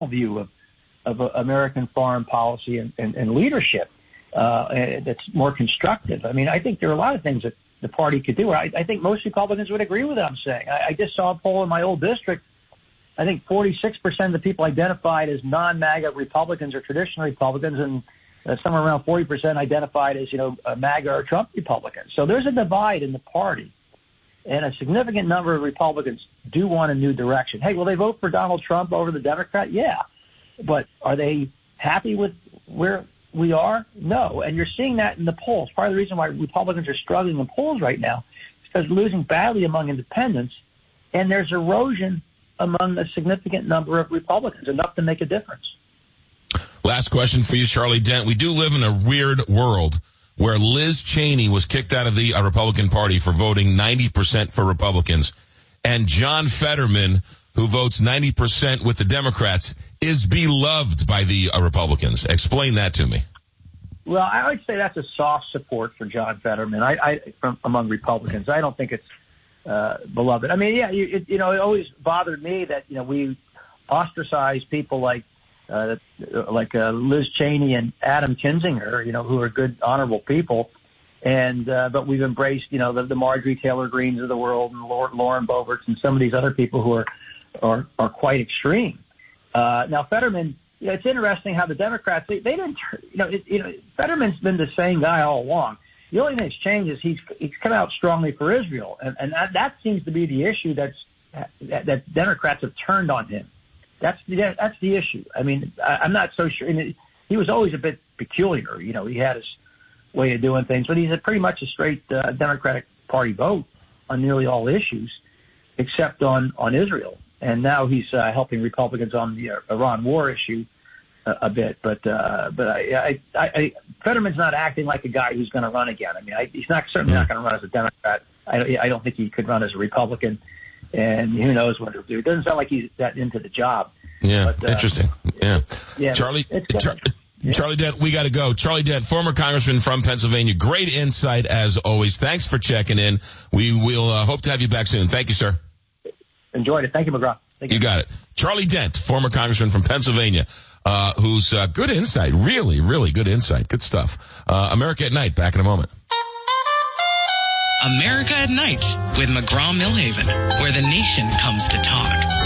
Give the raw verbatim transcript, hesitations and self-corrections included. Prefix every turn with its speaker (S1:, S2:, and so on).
S1: view of, of uh, American foreign policy and, and, and leadership uh, that's more constructive. I mean, I think there are a lot of things that the party could do. I, I think most Republicans would agree with what I'm saying. I, I just saw a poll in my old district. I think forty-six percent of the people identified as non-MAGA Republicans or traditional Republicans, and uh, somewhere around forty percent identified as, you know, uh, MAGA or Trump Republicans. So there's a divide in the party, and a significant number of Republicans do want a new direction. Hey, will they vote for Donald Trump over the Democrat? Yeah. But are they happy with where we are? No. And you're seeing that in the polls. Part of the reason why Republicans are struggling in polls right now is because they're losing badly among independents, and there's erosion among a significant number of Republicans, enough to make a difference.
S2: Last question for you, Charlie Dent. We do live in a weird world where Liz Cheney was kicked out of the uh, Republican Party for voting ninety percent for Republicans, and John Fetterman, who votes ninety percent with the Democrats, is beloved by the uh, Republicans. Explain that to me.
S1: Well, I would say that's a soft support for John Fetterman I, I, from among Republicans. I don't think it's uh, beloved. I mean, yeah, you, it, you know, it always bothered me that, you know, we ostracize people like uh, like uh, Liz Cheney and Adam Kinzinger, you know, who are good, honorable people. And, uh, but we've embraced, you know, the, the Marjorie Taylor Greens of the world and Lauren Boeberts and some of these other people who are, are, are quite extreme. Uh, now Fetterman, you know, it's interesting how the Democrats, they, they didn't, you know, it, you know, Fetterman's been the same guy all along. The only thing that's changed is he's, he's come out strongly for Israel. And, and that, that seems to be the issue that's, that, that Democrats have turned on him. That's the, that's the issue. I mean, I, I'm not so sure. I mean, he was always a bit peculiar. You know, he had his way of doing things, but he's a pretty much a straight uh, Democratic Party vote on nearly all issues, except on, on Israel. And now he's uh, helping Republicans on the uh, Iran war issue a, a bit. But uh, but I, I, I, Fetterman's not acting like a guy who's going to run again. I mean, I, he's not certainly not going to run as a Democrat. I, I don't think he could run as a Republican. And who knows what he'll do. It doesn't sound like he's that into the job.
S2: Yeah, but, uh, interesting. Yeah.
S1: yeah
S2: Charlie, Char- yeah. Charlie Dent, we got to go. Charlie Dent, former congressman from Pennsylvania. Great insight, as always. Thanks for checking in. We will uh, hope to have you back soon. Thank you, sir.
S1: Enjoyed it. Thank you, McGraw. Thank
S2: you. You got it. Charlie Dent, former congressman from Pennsylvania, uh, who's uh, good insight. Really, really good insight. Good stuff. Uh, America at Night, back in a moment.
S3: America at Night with McGraw-Milhaven, where the nation comes to talk.